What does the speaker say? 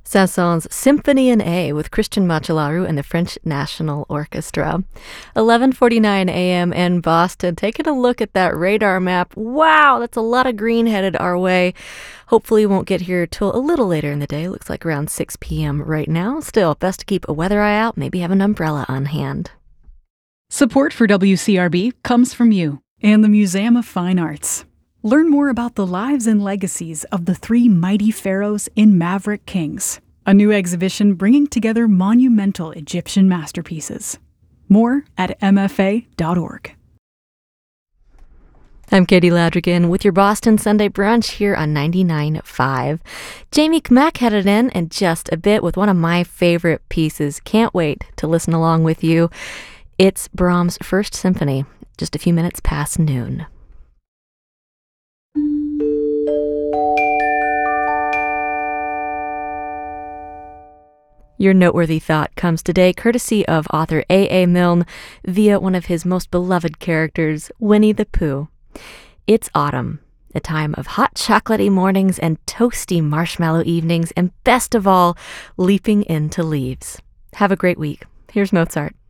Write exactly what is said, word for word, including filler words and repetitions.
Saint-Saëns Symphony in A with Christian Macellaro and the French National Orchestra. eleven forty-nine a.m. in Boston. Taking a look at that radar map. Wow, that's a lot of green headed our way. Hopefully won't get here till a little later in the day. Looks like around six p.m. right now. Still, best to keep a weather eye out. Maybe have an umbrella on hand. Support for W C R B comes from you and the Museum of Fine Arts. Learn more about the lives and legacies of the three mighty pharaohs in Maverick Kings, a new exhibition bringing together monumental Egyptian masterpieces. More at m f a dot org. I'm Katie Ladrigan with your Boston Sunday Brunch here on ninety-nine point five. Jamie Kmack headed in in just a bit with one of my favorite pieces. Can't wait to listen along with you. It's Brahms' First Symphony, just a few minutes past noon. Your noteworthy thought comes today courtesy of author A A. Milne via one of his most beloved characters, Winnie the Pooh. It's autumn, a time of hot chocolatey mornings and toasty marshmallow evenings, and best of all, leaping into leaves. Have a great week. Here's Mozart.